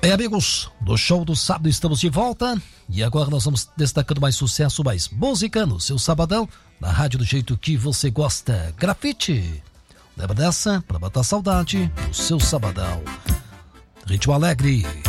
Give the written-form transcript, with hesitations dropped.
Bem, amigos, do show do sábado estamos de volta e agora nós vamos destacando mais sucesso, mais música no seu sabadão, na rádio do jeito que você gosta. Grafite, lembra dessa? Pra matar saudade, o seu sabadão. Ritmo alegre.